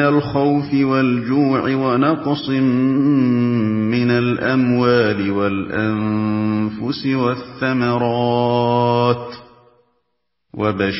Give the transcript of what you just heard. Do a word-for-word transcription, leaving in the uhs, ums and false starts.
الْخَوْفِ وَالْجُوعِ وَنَقْصٍ مِّنَ الْأَمْوَالِ وَالْأَنفُسِ وَالثَّمَرَاتِ ۗ وَبَشِّرِ